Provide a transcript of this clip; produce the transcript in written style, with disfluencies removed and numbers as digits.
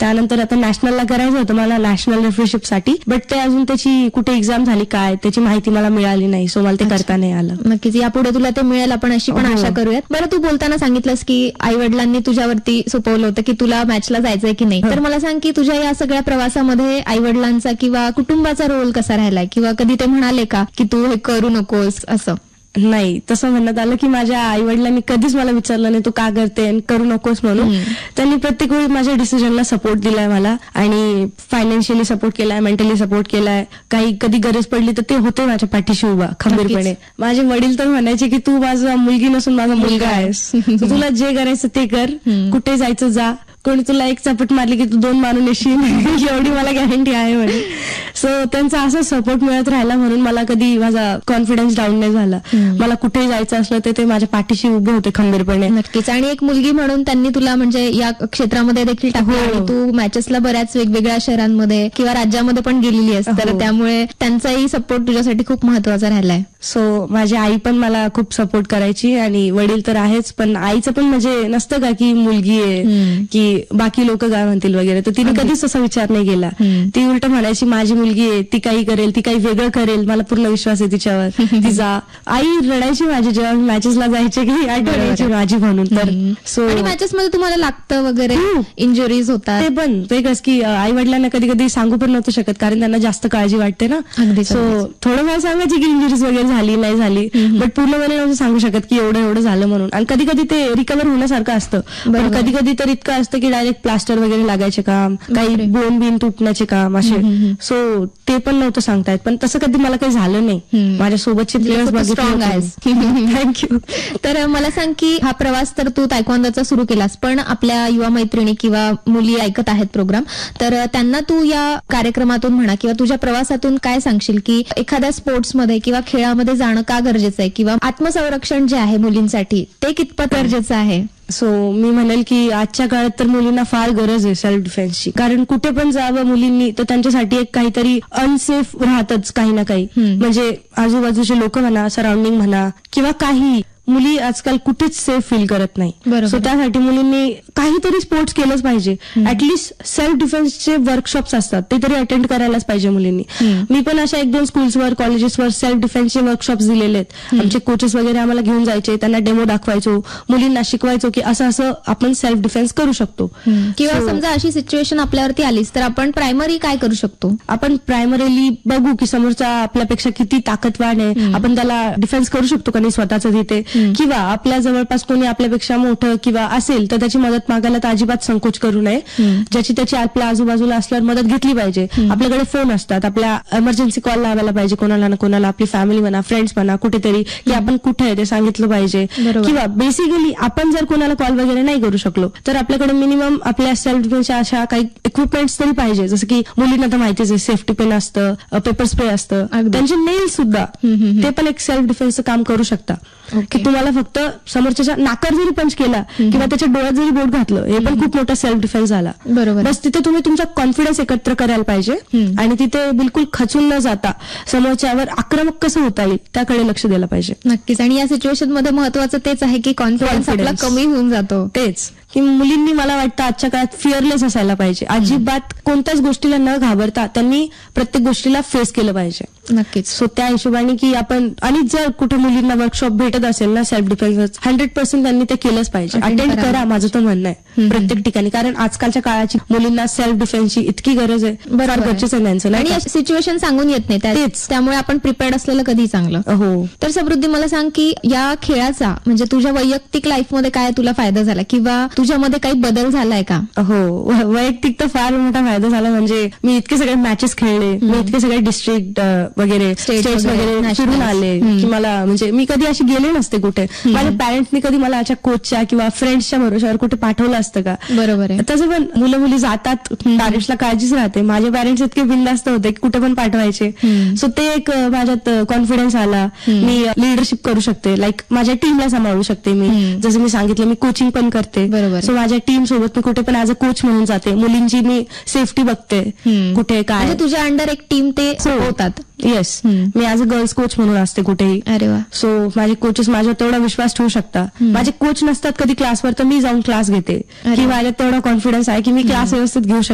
त्यानंतर आता नॅशनलला करायचं होतं मला, नॅशनल रेफरीशिपसाठी, बट ते अजून त्याची कुठे एक्झाम झाली काय त्याची माहिती मला मिळाली नाही, सो मला ते करता नाही आलं. नक्कीच यापुढे तुला ते मिळेल, आपण अशी पण आशा करूयात. बरं, तू बोलताना सांगितलंस की आई वडिलांनी तुझ्यावरती सोपवलं होतं की तुला मॅचला जायचंय की नाही, तर मला सांग की तुझ्या या सगळ्या प्रवासामध्ये आई वडिलांचा किंवा कुटुंबाचा रोल कसा राहिलाय, किंवा कधी ते म्हणाले का की तू हे करू नकोस असं? नाही, तसं म्हणण्यात आलं की माझ्या आई वडिलांनी कधीच मला विचारलं नाही तू का करते आणि करू नकोस म्हणून. त्यांनी प्रत्येक वेळी माझ्या डिसिजनला सपोर्ट दिलाय मला, आणि फायनान्शियली सपोर्ट केलाय, मेंटली सपोर्ट केलाय. काही कधी गरज पडली तर ते होते माझ्या पाठीशी उभा खंबीरपणे. माझे वडील तर म्हणायचे की तू माझा मुलगी नसून माझा मुलगा आहेस, तुला जे करायचं ते कर, कुठे जायचं जा, कोणी तुला एक चपट मारली की तू 2 मारून येशील एवढी मला गॅरंटी आहे म्हणे. सो त्यांचा असा सपोर्ट मिळत राहिला म्हणून मला कधी माझा कॉन्फिडन्स डाऊन नाही झाला. मला कुठे जायचं असलं तर ते माझ्या पाठीशी उभे होते खंबीरपणे. नक्कीच. आणि एक मुलगी म्हणून त्यांनी तुला म्हणजे या क्षेत्रामध्ये देखील टाकलं, आणि तू मॅचेसला बऱ्याच वेगवेगळ्या शहरांमध्ये किंवा राज्यामध्ये पण गेलेली आहेस, तर त्यामुळे त्यांचाही सपोर्ट तुझ्यासाठी खूप महत्वाचा राहिलाय. सो माझी आई पण मला खूप सपोर्ट करायची, आणि वडील तर आहेच, पण आईचं पण म्हणजे नसतं का की मुलगी आहे की बाकी लोक काय म्हणतील वगैरे, तर तिने कधीच तसा विचार नाही केला. ती उलट म्हणायची माझी मुलगी आहे, ती काही करेल, ती काही वेगळं करेल, मला पूर्ण विश्वास आहे तिच्यावर, तिचा. आई रडायची माझी जेव्हा मॅचेसला जायचे की आई रडायची माझी म्हणून. तर सो मॅचेसमध्ये तुम्हाला लागतं वगैरे, इंजुरीज होतात, ते पण वेगळंच की आई वडिलांना कधी कधी सांगू पण नव्हतं शकत, कारण त्यांना जास्त काळजी वाटते ना. सो थोडं वेळ सांगायची की इंजुरीज वगैरे झाली नाही झाली, बट पूर्ण वेळ नव्हतं सांगू शकत की एवढं झालं म्हणून. आणि कधी कधी ते रिकव्हर होण्यासारखं असतं, पण कधी कधी तर इतकं असतं की डायरेक्ट प्लास्टर वगैरे लागायचे काम, काही बोन बिन तुटण्याचे काम असे. सो ते पण नव्हतं सांगता येत, पण तसं कधी मला काही झालं नाही. माझ्या सोबतचे प्लेयर्स स्ट्रॉंग आहेस. थँक्यू. तर मला सांग की हा प्रवास तर तू तायक्वांदोचा सुरू केलास, पण आपल्या युवा मैत्रिणी किंवा मुली ऐकत आहेत प्रोग्राम, तर त्यांना तू या कार्यक्रमातून म्हणा किंवा तुझ्या प्रवासातून काय सांगशील की एखाद्या स्पोर्ट्समध्ये किंवा खेळामध्ये जाणं का गरजेचं आहे, किंवा आत्मसंरक्षण जे आहे मुलींसाठी ते कितपत गरजेचं आहे? सो मी म्हणेल की आजच्या काळात तर मुलींना फार गरज आहे सेल्फ डिफेन्सची, कारण कुठे पण जावं मुलींनी तर त्यांच्यासाठी एक काहीतरी अनसेफ राहतच काही ना काही. म्हणजे आजूबाजूचे लोक म्हणा, सराउंडिंग म्हणा, किंवा काही मुली आजकाल कुठेच सेफ फील करत नाही. सो त्यासाठी मुलींनी काहीतरी स्पोर्ट्स केलंच पाहिजे. ऍटलीस्ट सेल्फ डिफेन्सचे वर्कशॉप्स असतात ते तरी अटेंड करायलाच पाहिजे मुलींनी. मी पण अशा 1-2 स्कूल्सवर, कॉलेजेसवर सेल्फ डिफेन्सचे वर्कशॉप्स दिलेले आहेत. आमचे कोचेस वगैरे आम्हाला घेऊन जायचे, त्यांना डेमो दाखवायचो, मुलींना शिकवायचो की असं असं आपण सेल्फ डिफेन्स करू शकतो. किंवा समजा अशी सिच्युएशन आपल्यावरती आलीच तर आपण प्रायमरी काय करू शकतो? आपण प्रायमरीली बघू की समोरचा आपल्यापेक्षा किती ताकदवान आहे, आपण त्याला डिफेन्स करू शकतो का नाही स्वतःचं तिथे, किंवा आपल्या जवळपास कोणी आपल्यापेक्षा मोठं किंवा असेल तर त्याची मदत मागायला तर अजिबात संकोच करू नये. ज्याची त्याची आपल्या आजूबाजूला असल्यावर मदत घेतली पाहिजे. आपल्याकडे फोन असतात, आपल्या इमर्जन्सी कॉल लावायला पाहिजे कोणाला ना कोणाला, आपली फॅमिली म्हणा, फ्रेंड्स म्हणा, कुठेतरी की आपण कुठे आहे ते सांगितलं पाहिजे. किंवा बेसिकली आपण जर कोणाला कॉल वगैरे नाही करू शकलो तर आपल्याकडे मिनिमम आपल्या सेल्फ डिफेन्सच्या अशा काही इक्विपमेंट्स तरी पाहिजे. जसं की मुलींना तर माहितीच आहे, सेफ्टी पेन असतं, पेपर स्प्रे असतं, त्यांचे नेल सुद्धा, ते पण एक सेल्फ डिफेन्सचं काम करू शकता. की तुम्हाला फक्त समोरच्या नाकार जरी पंच केला किंवा त्याच्या डोळ्यात जरी बोट घातलं, हे पण खूप मोठा सेल्फ डिफेन्स झाला. बस तिथे तुम्ही तुमचा कॉन्फिडन्स एकत्र करायला पाहिजे, आणि तिथे बिलकुल खचून न जाता समोरच्यावर आक्रमक कसं होता येईल त्याकडे लक्ष द्यायला पाहिजे. नक्कीच. आणि या सिच्युएशन मध्ये महत्वाचं तेच आहे की कॉन्फिडन्स आपला कमी होऊन जातो. तेच की मुलींनी मला वाटतं आजच्या काळात फिअरलेस असायला पाहिजे. अजिबात कोणत्याच गोष्टीला न घाबरता त्यांनी प्रत्येक गोष्टीला फेस केलं पाहिजे. नक्कीच. सो त्या हिशोबाने की आपण, आणि जर कुठे मुलींना वर्कशॉप भेटत असेल ना सेल्फ डिफेन्स, 100% त्यांनी ते केलंच पाहिजे. अटेंड करा, माझं तर म्हणणं आहे प्रत्येक ठिकाणी, कारण आजकालच्या काळाची मुलींना सेल्फ डिफेन्सची इतकी गरज आहे, फार गरजेचं आहे त्यांचं. आणि सिच्युएशन सांगून येत नाही, तेच त्यामुळे आपण प्रिपेअर्ड असलेलं कधी चांगलं. हो. तर समृद्धी, मला सांग की या खेळाचा म्हणजे तुझ्या वैयक्तिक लाईफमध्ये काय तुला फायदा झाला, किंवा तुझ्यामध्ये काही बदल झालाय का? हो, वैयक्तिक तर फार मोठा फायदा झाला. म्हणजे मी इतके सगळे मॅचेस खेळले, मी इतके सगळे डिस्ट्रिक्ट वगैरे स्टेट्स वगैरे फिरून आले की मला म्हणजे मी कधी अशी गेले नसते कुठे. माझ्या पॅरेंट्सनी कधी मला अशा कोचच्या किंवा फ्रेंड्सच्या भरोश्यावर कुठे पाठवलं असतं का? बरोबर आहे. तसं पण मुलं मुली जातात, पॅरेंट्सला काळजीच राहते. माझे पॅरेंट्स इतके बिनधास्त होते की कुठे पण पाठवायचे. सो ते एक माझ्यात कॉन्फिडन्स आला. मी लिडरशिप करू शकते, लाईक माझ्या टीमला सांभाळू शकते मी. जसं मी सांगितलं, मी कोचिंग पण करते. सो माझ्या टीम सोबत मी कुठे पण ऍज अ कोच म्हणून जाते. मुलींची मी सेफ्टी बघते कुठे काय. तुझ्या अंडर एक टीम ते होतात. Yes, me as a girls coach म्हणून असते कुठेही. अरे वा. सो माझे कोचेस माझ्यावर तेवढा विश्वास ठेवू शकतात. माझे कोच नसतात कधी क्लासवर तर मी जाऊन क्लास घेते, की माझ्यात तेवढा कॉन्फिडन्स आहे की मी क्लास व्यवस्थित घेऊ शकते.